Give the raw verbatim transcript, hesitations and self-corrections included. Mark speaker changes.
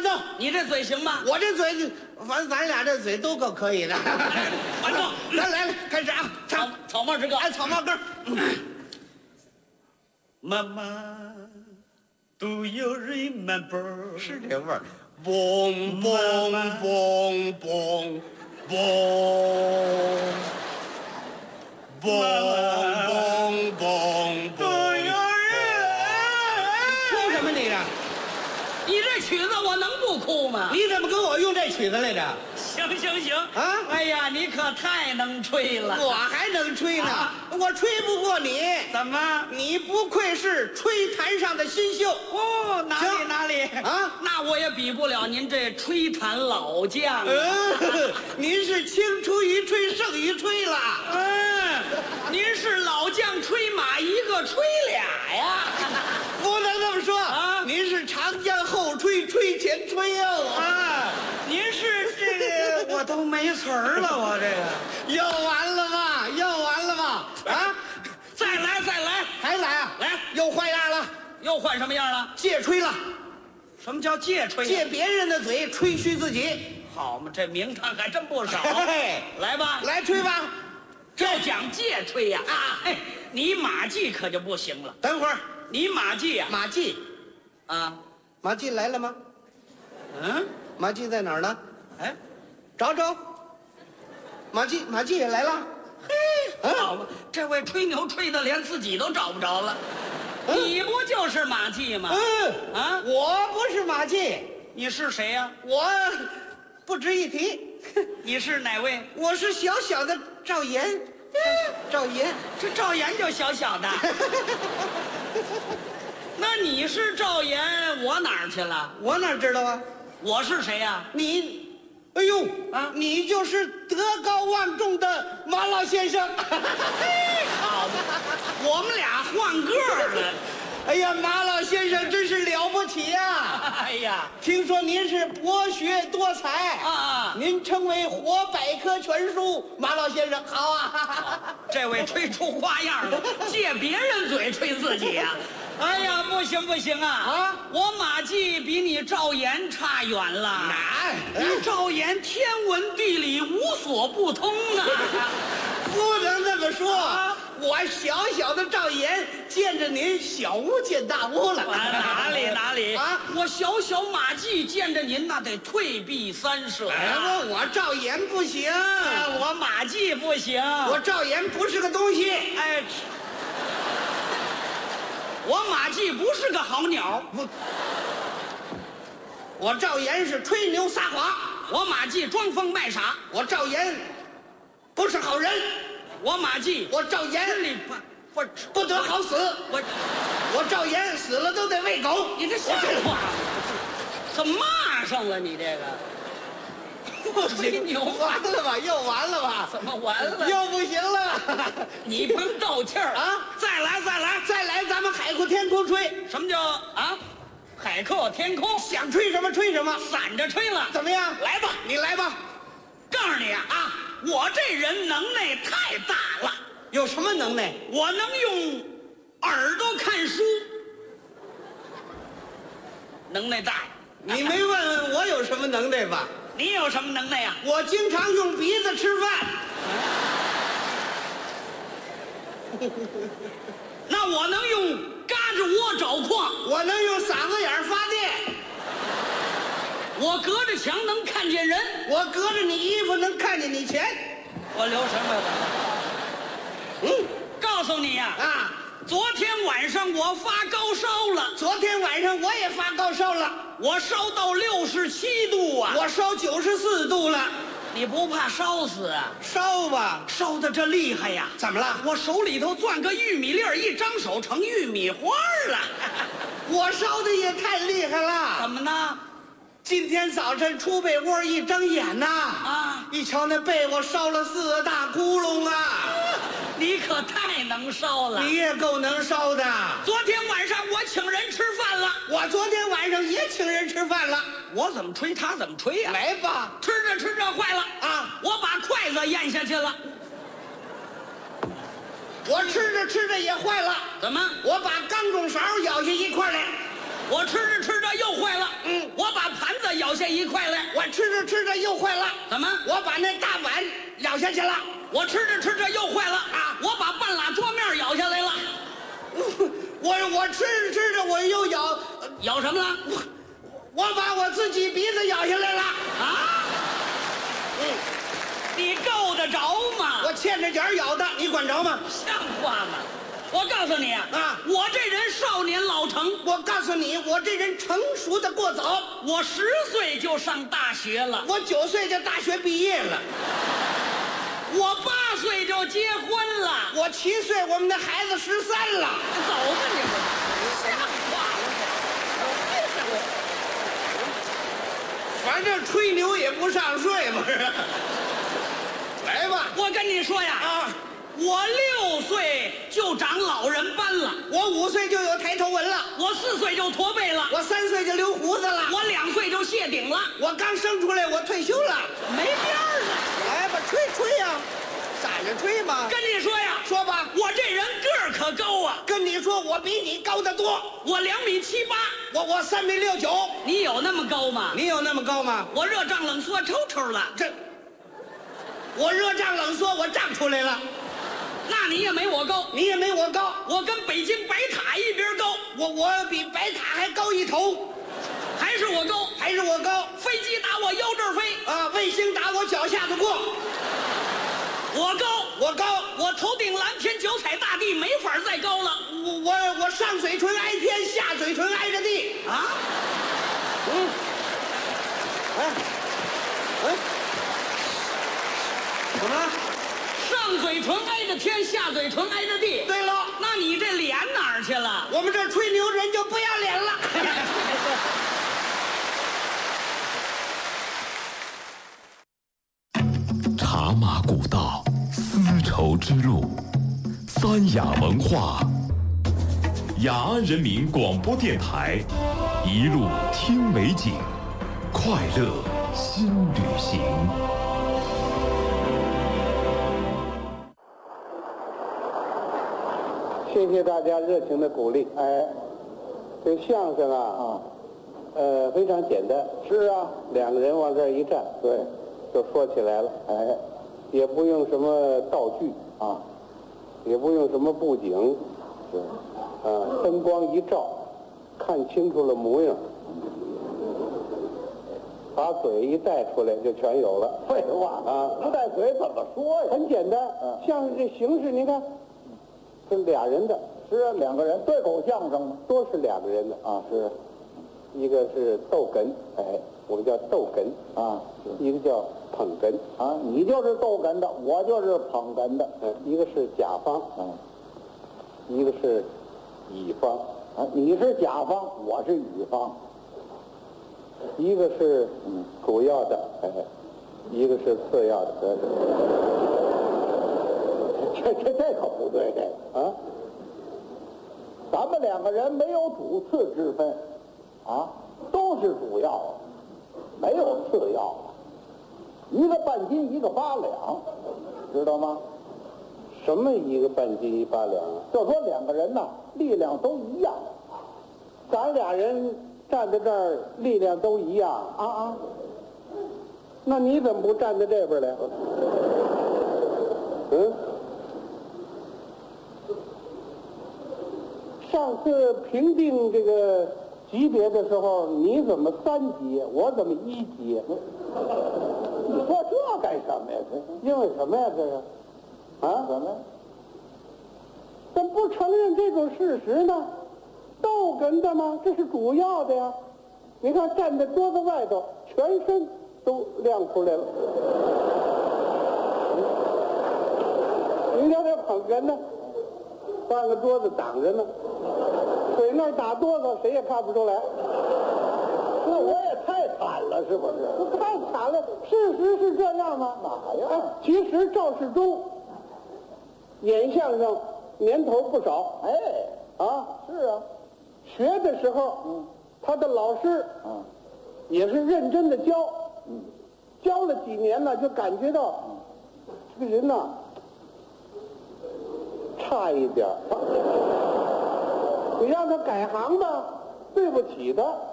Speaker 1: 动。
Speaker 2: 你这嘴行吗？
Speaker 1: 我这嘴，反正咱俩这嘴都够可以的。
Speaker 2: 反正
Speaker 1: 来来来，开始啊！
Speaker 2: 草
Speaker 1: 唱
Speaker 2: 草帽之歌，
Speaker 1: 哎，草帽歌。
Speaker 2: 妈妈 ，Do you remember？
Speaker 1: 是这味儿。嘣嘣嘣嘣嘣。嘣嘣嘣嘣！哭什么你这？
Speaker 2: 你这曲子我能不哭吗？
Speaker 1: 你怎么跟我用这曲子来着？
Speaker 2: 行行行
Speaker 1: 啊！
Speaker 2: 哎呀，你可太能吹了，
Speaker 1: 我还能吹呢，啊、我吹不过你。
Speaker 2: 怎么？
Speaker 1: 你不愧是吹坛上的新秀
Speaker 2: 哦，哪里哪里
Speaker 1: 啊？
Speaker 2: 那我也比不了您这吹坛老将、啊。
Speaker 1: 嗯，您是青出于吹胜于吹了。
Speaker 2: 嗯，您是老将吹马一个吹俩呀？
Speaker 1: 不能这么说
Speaker 2: 啊！
Speaker 1: 您是长江后吹，吹前吹哟、啊。
Speaker 2: 啊，您是这个，我都没词儿了，我这
Speaker 1: 个要完了吧？要完了吧？啊！
Speaker 2: 再来再来，
Speaker 1: 还来啊？
Speaker 2: 来，
Speaker 1: 又换样了，
Speaker 2: 又换什么样了？
Speaker 1: 借吹了。
Speaker 2: 什么叫借吹？
Speaker 1: 借别人的嘴吹嘘自己。
Speaker 2: 好嘛，这名堂还真不少。
Speaker 1: 嘿，
Speaker 2: 来吧，
Speaker 1: 来吹吧。
Speaker 2: 就讲借吹呀！啊，哎，你马季可就不行了。
Speaker 1: 等会儿，
Speaker 2: 你马季呀？
Speaker 1: 马季，
Speaker 2: 啊，
Speaker 1: 马季来了吗？
Speaker 2: 嗯，
Speaker 1: 马季在哪儿呢？
Speaker 2: 哎，
Speaker 1: 找找。马季，马季也来了。
Speaker 2: 嘿，好嘛，这位吹牛吹的连自己都找不着了。你不就是马季吗？
Speaker 1: 嗯
Speaker 2: 啊，
Speaker 1: 我不是马季，
Speaker 2: 你是谁呀？
Speaker 1: 我不值一提。
Speaker 2: 你是哪位？
Speaker 1: 我是小小的赵岩。赵岩，
Speaker 2: 这赵岩就小小的。那你是赵岩，我哪儿去了？
Speaker 1: 我哪知道啊？
Speaker 2: 我是谁呀？
Speaker 1: 你，哎呦啊，你就是德高望重的马老先生。
Speaker 2: 好的，我们俩换个了。
Speaker 1: 哎呀，马老先生真是了不起呀！
Speaker 2: 哎呀，
Speaker 1: 听说您是博学多才
Speaker 2: 啊啊！
Speaker 1: 您称为活百科全书，马老先生好啊！
Speaker 2: 这位吹出花样了，借别人嘴吹自己呀、啊！哎呀，不行不行啊！啊，我马季比你赵岩差远了。
Speaker 1: 哪？
Speaker 2: 你赵岩天文地理无所不通啊！
Speaker 1: 不能这么说。啊，我小小的赵岩见着您小巫见大巫了。
Speaker 2: 哪里哪里
Speaker 1: 啊！
Speaker 2: 我小小马季见着您那得退避三舍呀、
Speaker 1: 啊！我赵岩不行、
Speaker 2: 啊，我马季不行，
Speaker 1: 我赵岩不是个东西。
Speaker 2: 哎，我马季不是个好鸟。
Speaker 1: 不，我赵岩是吹牛撒谎。
Speaker 2: 我马季装疯卖傻。
Speaker 1: 我赵岩不是好人。
Speaker 2: 我马季，
Speaker 1: 我赵岩
Speaker 2: 里不不
Speaker 1: 不得好死。
Speaker 2: 我
Speaker 1: 我赵岩死了都得喂狗。
Speaker 2: 你这像话吗？怎么骂上了你这个？
Speaker 1: 不行，
Speaker 2: 牛
Speaker 1: 完了吧？又完了吧？
Speaker 2: 怎么完了？
Speaker 1: 又不行了。
Speaker 2: 你甭斗气儿
Speaker 1: 啊！
Speaker 2: 再来再来
Speaker 1: 再来，咱们海阔天空吹。
Speaker 2: 什么叫啊？海阔天空，
Speaker 1: 想吹什么吹什么，
Speaker 2: 散着吹了。
Speaker 1: 怎么样？
Speaker 2: 来吧，
Speaker 1: 你来吧。
Speaker 2: 告诉你啊啊！我这人能耐太大了。
Speaker 1: 有什么能耐？
Speaker 2: 我能用耳朵看书，能耐大。
Speaker 1: 你没问问我有什么能耐吧？
Speaker 2: 你有什么能耐呀？
Speaker 1: 我经常用鼻子吃饭。
Speaker 2: 那我能用嘎吱窝找矿，
Speaker 1: 我能用嗓子眼发电。
Speaker 2: 我隔着墙能看见人，
Speaker 1: 我隔着你衣服能看见你钱。
Speaker 2: 我留什么了？嗯，告诉你呀、啊，
Speaker 1: 啊，
Speaker 2: 昨天晚上我发高烧了。
Speaker 1: 昨天晚上我也发高烧了，
Speaker 2: 我烧到六十七度啊！
Speaker 1: 我烧九十四度了。
Speaker 2: 你不怕烧死啊？
Speaker 1: 烧吧，
Speaker 2: 烧的这厉害呀！
Speaker 1: 怎么了？
Speaker 2: 我手里头攥个玉米粒儿，一张手成玉米花了。
Speaker 1: 我烧的也太厉害了。
Speaker 2: 怎么呢？
Speaker 1: 今天早晨出被窝一睁眼呐，
Speaker 2: 啊，
Speaker 1: 一瞧那被窝烧了四个大窟窿啊！
Speaker 2: 你可太能烧了，
Speaker 1: 你也够能烧的。
Speaker 2: 昨天晚上我请人吃饭了，
Speaker 1: 我昨天晚上也请人吃饭了。
Speaker 2: 我怎么吹他怎么吹呀、啊？
Speaker 1: 来吧，
Speaker 2: 吃着吃着坏了
Speaker 1: 啊！
Speaker 2: 我把筷子咽下去了。
Speaker 1: 我吃着吃着也坏了。
Speaker 2: 怎么？
Speaker 1: 我把钢种勺咬下一块来。
Speaker 2: 我吃着吃着又坏了。
Speaker 1: 嗯，
Speaker 2: 我把盘子咬下一块来。
Speaker 1: 我吃着吃着又坏了。
Speaker 2: 怎么？
Speaker 1: 我把那大碗咬下去了。
Speaker 2: 我吃着吃着又坏了啊！我把半拉桌面咬下来了。
Speaker 1: 我我吃着吃着我又咬，
Speaker 2: 咬什么了？
Speaker 1: 我我把我自己鼻子咬下来了。
Speaker 2: 啊？
Speaker 1: 嗯，
Speaker 2: 你够得着吗？
Speaker 1: 我欠着点咬的，你管着吗？
Speaker 2: 像话吗？我告诉你啊，
Speaker 1: 啊
Speaker 2: 我这人少年老成。
Speaker 1: 我告诉你，我这人成熟的过早。
Speaker 2: 我十岁就上大学了，
Speaker 1: 我九岁就大学毕业了。
Speaker 2: 我八岁就结婚了，
Speaker 1: 我七岁我们的孩子十三了。
Speaker 2: 走吧你们，像话吗？
Speaker 1: 反正吹牛也不上税，不是？来吧，
Speaker 2: 我跟你说呀，
Speaker 1: 啊，
Speaker 2: 我六岁就长老人斑了，
Speaker 1: 我五岁就有抬头纹了，
Speaker 2: 我四岁就驼背了，
Speaker 1: 我三岁就留胡子了，
Speaker 2: 我两岁就谢顶了，
Speaker 1: 我刚生出来我退休了。
Speaker 2: 没边儿了。
Speaker 1: 来吧，吹吹呀、啊，站着吹吧。
Speaker 2: 跟你说呀，
Speaker 1: 说吧，
Speaker 2: 我这人个儿可高啊，
Speaker 1: 跟你说，我比你高得多。
Speaker 2: 我两米七八，
Speaker 1: 我我三米六九。
Speaker 2: 你有那么高吗？
Speaker 1: 你有那么高吗？
Speaker 2: 我热胀冷缩抽抽了，
Speaker 1: 这，我热胀冷缩，我胀出来了。
Speaker 2: 那你也没我高，
Speaker 1: 你也没我高，
Speaker 2: 我跟北京白塔一边高，
Speaker 1: 我我比白塔还高一头，
Speaker 2: 还是我高，
Speaker 1: 还是我高。
Speaker 2: 飞机打我腰这儿飞
Speaker 1: 啊，卫星打我脚下头过。
Speaker 2: 我高，
Speaker 1: 我高，
Speaker 2: 我头顶蓝天，脚踩大地，没法再高了。
Speaker 1: 我我我上嘴唇挨天，下嘴唇挨着地
Speaker 2: 啊！
Speaker 1: 嗯，哎，哎，怎么了？
Speaker 2: 上嘴唇挨着天，下嘴唇挨着地。
Speaker 1: 对了，
Speaker 2: 那你这脸哪儿去了？
Speaker 1: 我们这吹牛人就不要脸了。
Speaker 3: 茶马古道，丝绸之路，三雅文化，雅安人民广播电台，一路听美景，快乐新旅行。
Speaker 4: 谢谢大家热情的鼓励。哎，这相声啊，啊，呃，非常简单。是啊，两个人往这儿一站，对，就说起来了。哎，也不用什么道具啊，也不用什么布景，是，啊，灯光一照，看清楚了模样，把嘴一带出来就全有了。废话啊，不带嘴怎么说呀？很简单，嗯，相声这形式，您看。是俩人的，是啊，两个人对口相声嘛，都是两个人的啊，是，一个是逗哏，哎，我们叫逗哏啊，一个叫捧哏啊，你就是逗哏的，我就是捧哏的，嗯，一个是甲方，嗯，一个是乙方啊，你是甲方，我是乙方，一个是嗯主要的，哎，一个是次要的。对这这这可不对，这个啊，咱们两个人没有主次之分，啊，都是主要，没有次要，一个半斤，一个八两，知道吗？什么一个半斤一八两啊？就说两个人呐，力量都一样，咱俩人站在这儿，力量都一样啊啊，那你怎么不站在这边来？嗯？上次评定这个级别的时候，你怎么三级，我怎么一级？你说这干什么呀？因为什么呀？这是啊？怎么？怎么不承认这种事实呢？逗哏的吗？这是主要的呀。你看站在桌子外头，全身都亮出来了。您瞧这捧哏呢，半个桌子挡着呢。嘴那儿打哆嗦，谁也看不出来。那我也太惨了，是不是？太惨了，事实是这样吗？哪呀？哎，其实赵世忠演相声年头不少。哎，啊，是啊，学的时候，嗯，他的老师，嗯，也是认真的教，嗯，教了几年呢，就感觉到，嗯，这个人呐，差一点。你让他改行吧，对不起他。